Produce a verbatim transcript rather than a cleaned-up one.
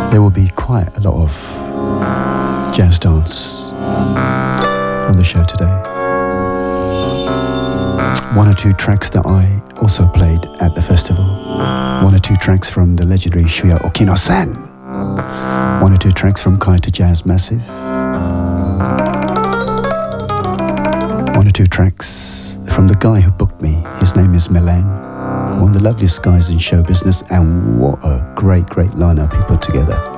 There will be quite a lot of jazz dance on the show today. One or two tracks that I also played at the festival. One or two tracks from the legendary Shuya Okino-san. One or two tracks from Kaito Jazz Massive. One or two tracks from the guy who booked me. His name is Milan. One of the loveliest guys in show business, and what a great, great lineup he put together.